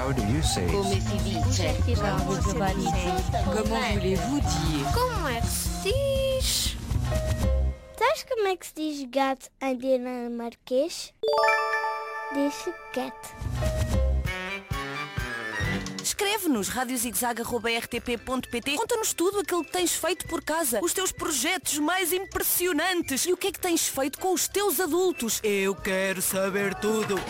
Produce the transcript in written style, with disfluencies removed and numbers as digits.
How do you say Come it? si dice? Comment voulez-vous dire? Como é que se diz? Sabes como é que se diz gato em dinamarquês? Diz-se cat. Escreve-nos radiozigzag@rtp.pt. Conta-nos tudo aquilo que tens feito por casa, os teus projetos mais impressionantes e o que é que tens feito com os teus adultos. Eu quero saber tudo.